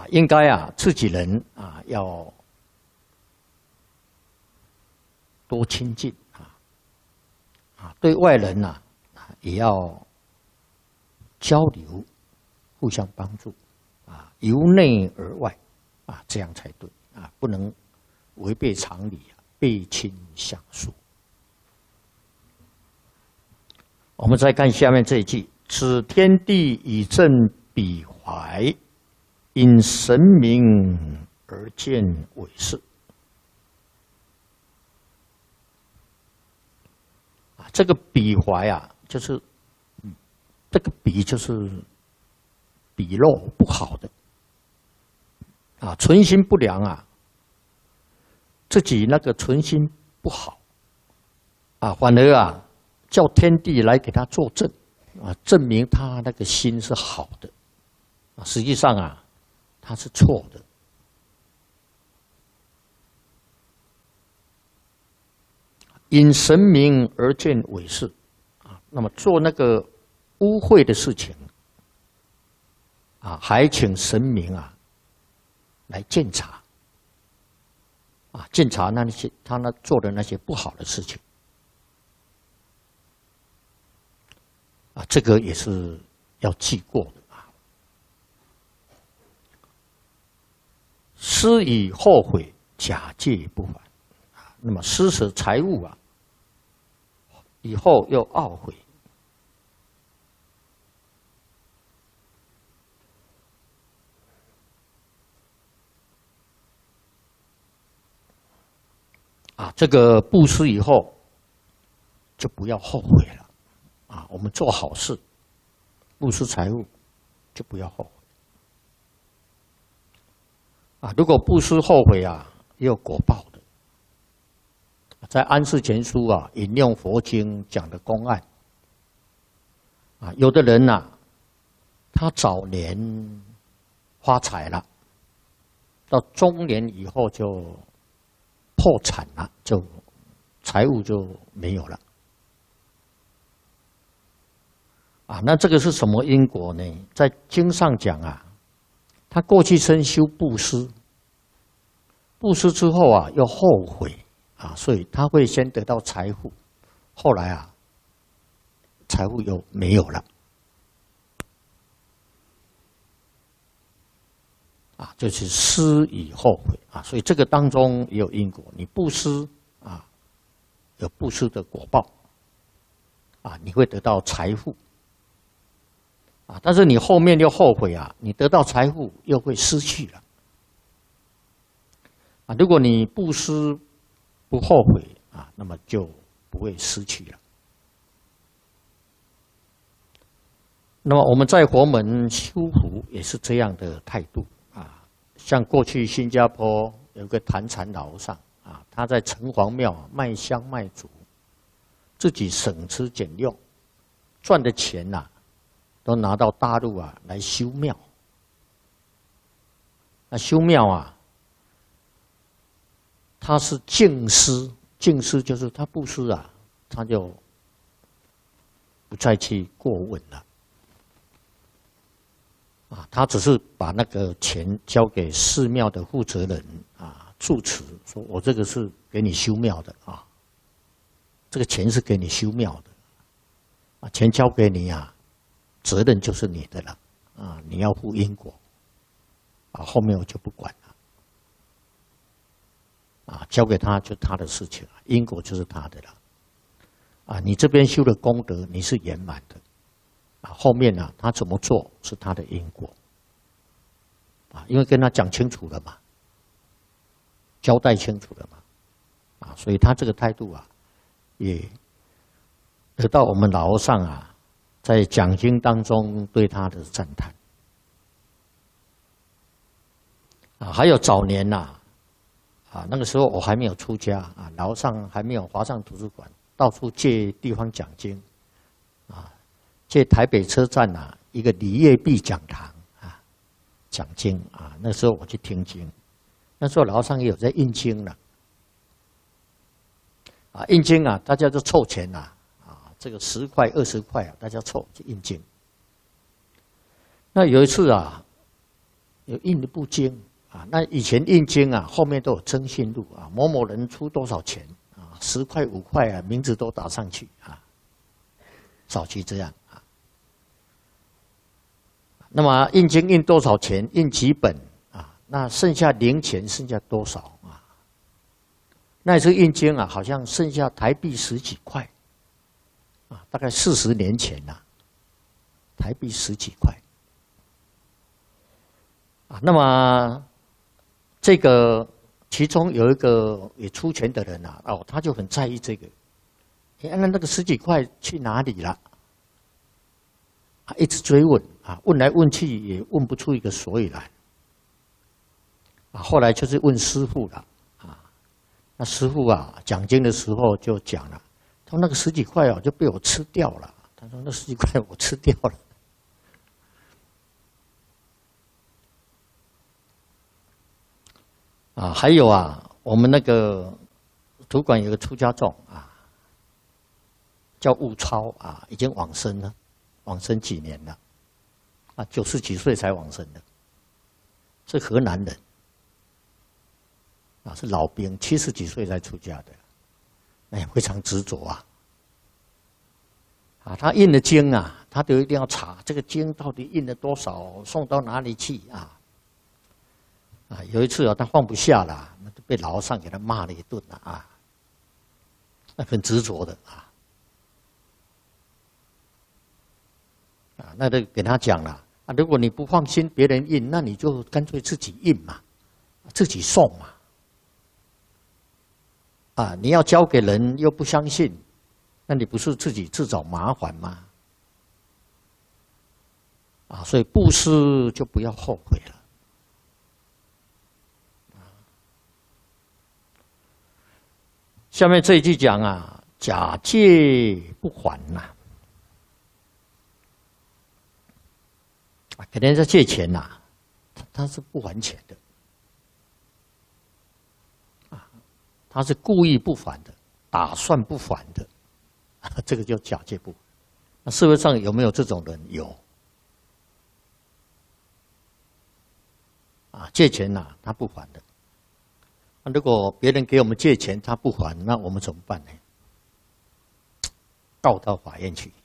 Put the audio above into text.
应该自己人要多亲近对外人也要交流，互相帮助由内而外这样才对不能违背常理背亲相疏。我们再看下面这一句：此天地以正彼怀，因神明而见伪饰。这个彼怀就是这个彼就是鄙陋不好的存心不良自己那个存心不好反而叫天地来给他作证证明他那个心是好的实际上他是错的。因神明而见伪饰那么做那个污秽的事情还请神明来监察监察那些他做的那些不好的事情这个也是要记过的施以后悔，假借不还那么施舍财物以后又懊悔这个布施以后就不要后悔了我们做好事布施财物就不要后悔如果布施后悔也有果报的。在安世全书引用佛经讲的公案有的人他早年发财了，到中年以后就破产了，就财物就没有了那这个是什么因果呢？在经上讲他过去生修布施，布施之后又后悔所以他会先得到财富，后来财富又没有了就是施以后悔所以这个当中也有因果。你布施有布施的果报你会得到财富但是你后面又后悔你得到财富又会失去了如果你布施不后悔那么就不会失去了。那么我们在佛门修福也是这样的态度像过去新加坡有个坛禅老和尚他在城隍庙卖香卖竹，自己省吃俭用，赚的钱都拿到大陆来修庙。那修庙他是净施，净施就是他布施他就不再去过问了他只是把那个钱交给寺庙的负责人住持，说我这个是给你修庙的这个钱是给你修庙的钱交给你责任就是你的了你要负因果后面我就不管了交给他就他的事情因果就是他的了你这边修的功德你是圆满的后面他怎么做是他的因果因为跟他讲清楚了嘛，交代清楚了嘛所以他这个态度也得到我们老和尚在讲经当中对他的赞叹还有早年那个时候我还没有出家老和尚还没有华上图书馆，到处借地方讲经借台北车站一个李业碧讲堂讲经那时候我去听经，那时候老和尚也有在印经了印经大家就凑钱这个10块20块大家凑去印经。那有一次有印的不精啊。那以前印经啊，后面都有征信录啊，某某人出多少钱啊，10块5块啊，名字都打上去啊。早期这样啊。那么印经印多少钱？印几本啊？那剩下零钱剩下多少啊？那一次印经啊，好像剩下台币10几块啊，大概40年前呐、台币10几块。啊，那么这个其中有一个也出钱的人啊，他就很在意这个。那个10几块去哪里了？啊，一直追问啊，问来问去也问不出一个所以然。啊，后来就是问师父了啊。那师父啊，讲经的时候就讲了，他说那个10几块就被我吃掉了。他说那10几块我吃掉了。啊，还有啊，我们那个土管有个出家众啊，叫悟超啊，已经往生了，往生几年了，啊，90几岁才往生的，是河南人，啊，是老兵，70几岁才出家的，那也非常执着啊，啊，他印的经啊，他都一定要查这个经到底印了多少，送到哪里去啊。啊，有一次啊，他放不下了，被牢上给他骂了一顿了啊，很执着的啊，啊，那就给他讲了啊，如果你不放心别人印，那你就干脆自己印嘛，自己送嘛，啊，你要交给人又不相信，那你不是自己自找麻烦吗？啊，所以布施就不要后悔了。下面这一句讲啊，假借不还呐，给人家借钱呐，他是不还钱的，啊，他是故意不还的，打算不还的，这个叫假借不还。那社会上有没有这种人？有，啊，借钱呐，他不还的。那如果别人给我们借钱，他不还，那我们怎么办呢？告到法院去。